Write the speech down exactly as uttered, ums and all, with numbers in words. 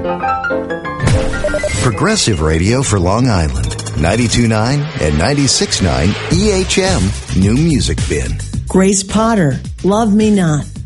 Progressive Radio for Long Island, ninety-two point nine and ninety-six point nine E H M New Music Bin. Grace Potter, Love Me Not.